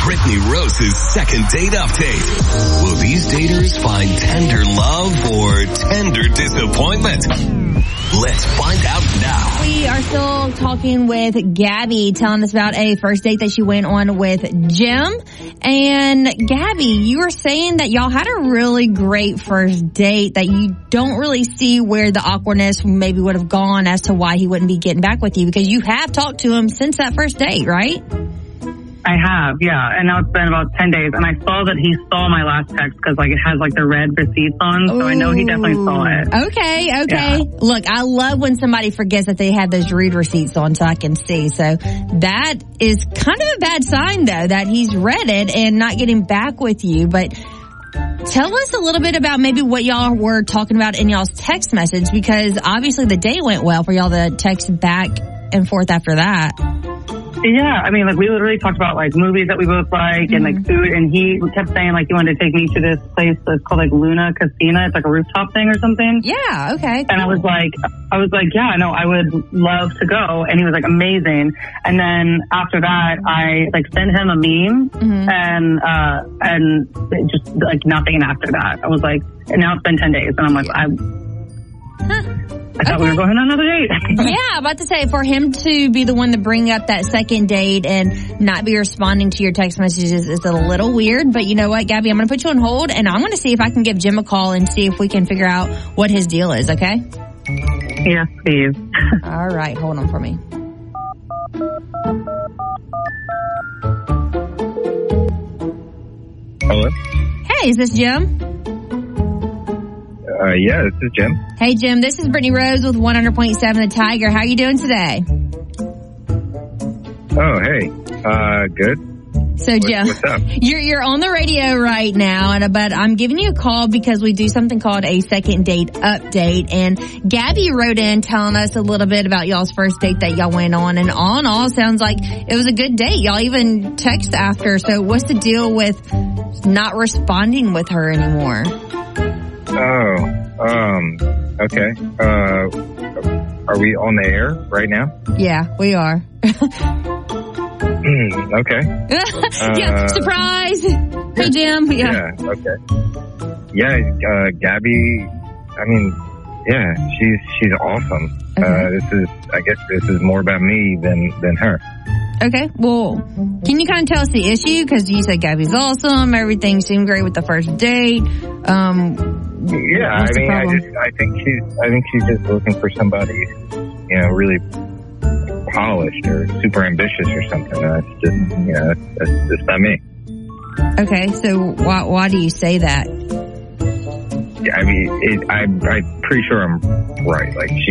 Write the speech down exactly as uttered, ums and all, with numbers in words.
Brittany Rose's second date update. Will these daters find tender love or tender disappointment? Let's find out now. We are still talking with Gabby, telling us about a first date that she went on with Jim. And Gabby, you were saying that y'all had a really great first date, that you don't really see where the awkwardness maybe would have gone as to why he wouldn't be getting back with you, because you have talked to him since that first date, right? I have, yeah. And now it's been about ten days. And I saw that he saw my last text because, like, it has, like, the red receipts on. So Ooh. I know he definitely saw it. Okay, okay. Yeah. Look, I love when somebody forgets that they have those read receipts on so I can see. So that is kind of a bad sign, though, that he's read it and not getting back with you. But tell us a little bit about maybe what y'all were talking about in y'all's text message, because obviously the day went well for y'all to text back and forth after that. Yeah, I mean, like, we literally talked about, like, movies that we both like and, like, food, and he kept saying, like, he wanted to take me to this place that's called, like, Luna Casina. It's, like, a rooftop thing or something. Yeah, okay. And I was like, I was like, yeah, no, I would love to go. And he was, like, amazing. And then after that, I, like, sent him a meme, mm-hmm. and, uh, and just, like, nothing after that. I was like, and now it's been ten days, and I'm like, I... Huh. I thought okay. we were going on another date. Yeah, about to say, for him to be the one to bring up that second date and not be responding to your text messages is a little weird. But you know what, Gabby, I'm going to put you on hold, and I'm going to see if I can give Jim a call and see if we can figure out what his deal is, okay? Yes, please. All right, hold on for me. Hello? Hey, is this Jim? Uh, yeah, this is Jim. Hey, Jim, this is Brittany Rose with one hundred point seven The Tiger. How are you doing today? Oh, hey. Uh, good. So, what, Jim, what's up? You're, you're on the radio right now, and but I'm giving you a call because we do something called a second date update. And Gabby wrote in telling us a little bit about y'all's first date that y'all went on. And all in all, sounds like it was a good date. Y'all even text after. So what's the deal with not responding with her anymore? Oh, um, okay. Uh, are we on the air right now? Yeah, we are. Okay. Yeah, uh, surprise. Hey, Jim. Yeah. Yeah, okay. Yeah, uh, Gabby, I mean, yeah, she's, she's awesome. Okay. Uh, this is, I guess this is more about me than, than her. Okay, well, can you kind of tell us the issue? Because you said Gabby's awesome, everything seemed great with the first date. Um, yeah, I mean, I just, I think she's, I think she's just looking for somebody, you know, really polished or super ambitious or something. That's just, you know, that's, that's just not me. Okay, so why, why do you say that? Yeah, I mean, it, I, I'm pretty sure I'm right. Like, she